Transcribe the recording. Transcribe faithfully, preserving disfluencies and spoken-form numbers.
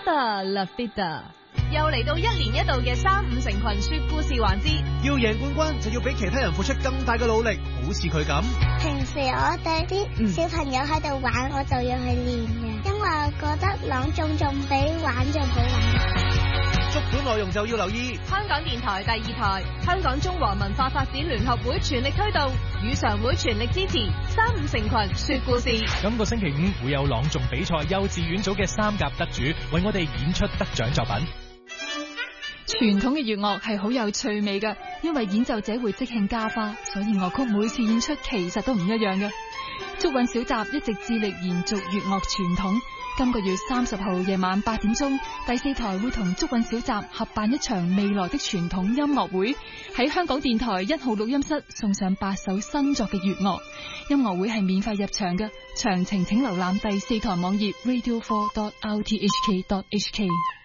Hasta la vida。 又嚟到一年一度嘅三五成群說故事環節， 要贏冠軍就要比其他人付出更大嘅努力，好似佢咁。 平時我哋啲小朋友喺度玩，我就要去練嘅，因為我覺得朗誦仲比玩仲好玩。 足本內容就要留意香港電台第二台、香港中華文化發展聯合會全力推動，語常會全力支持三五成群說故事。 今個星期五會有朗誦比賽幼稚園組嘅三甲得主為我哋演出得獎作品。 傳統嘅粵樂係好有趣味嘅，因為演奏者會即興加花，所以樂曲每次演出其實都唔一樣嘅。足韻小集一直致力延續粵樂傳統。今個月三十號夜晚八點鐘，第四台會同足韻小集合辦一場未來的傳統音樂會，喺香港電台一號錄音室送上八首新作嘅粵樂。音樂會係免費入場嘅，詳情請瀏覽第四台網頁 radio four dot r t h k dot h k。